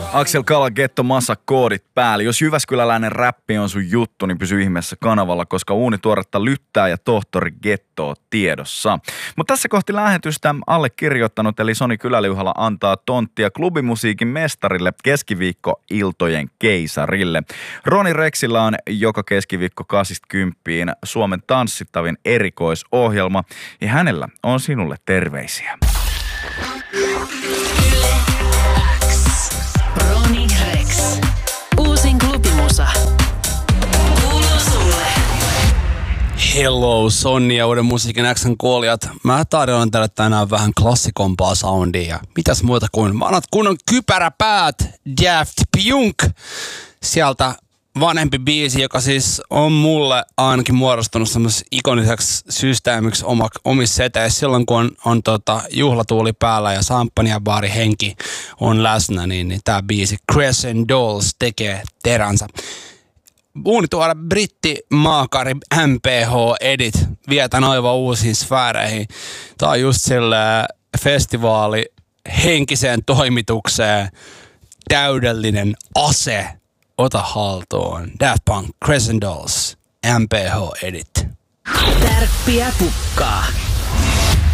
Axel Kala, Getto Massa, koodit päälle. Jos jyväskyläläinen räppi on sun juttu, niin pysy ihmeessä kanavalla, koska uunituoretta Lyttää ja tohtori Gettoa tiedossa. Mutta tässä kohti lähetystä allekirjoittanut eli Soni Kyläliuhala antaa tonttia klubimusiikin mestarille keskiviikko-iltojen keisarille. Roni Rexillä on joka keskiviikko 8-10 Suomen tanssittavin erikoisohjelma ja hänellä on sinulle terveisiä. Roni Rex. Uusin klubimusa. Kuuluu sulle. Hello, Sonni ja uuden musiikin X:n kuulijat. Mä tarjoan teille tänään vähän klassikompaa soundia. Mitäs muuta kuin vanhat kunnon kypäräpäät, Daft Punk. Sieltä vanhempi biisi, joka siis on mulle ainakin muodostunut semmoisessa ikoniseksi systeemiksi omissa seteissä. Silloin kun on juhlatuuli päällä ja samppanjabaari henki on läsnä, niin tää biisi Crescent Dolls tekee teränsä. Uunituore britti-maakari MPH Edit vietän aivan uusiin sfääreihin. Tää on just sille festivaali henkiseen toimitukseen täydellinen ase. Ota haltuun. Daft Punk, Crescent Dolls, MPH Edit. Tärppiä pukkaa.